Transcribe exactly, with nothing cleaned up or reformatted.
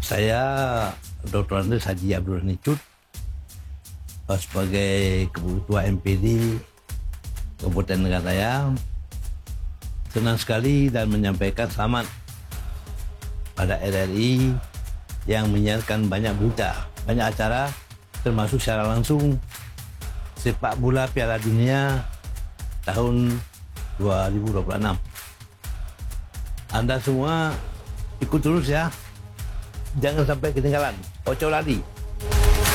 Saya doktor Andes Haji Abdul Nicut sebagai Ketua M P D Kabupaten Mekaraya. Senang sekali dan menyampaikan selamat pada R R I yang menyiarkan banyak berita, banyak acara, termasuk secara langsung sepak bola Piala Dunia tahun dua ribu dua puluh enam. Anda semua ikut terus ya, jangan sampai ketinggalan. Ojo lali.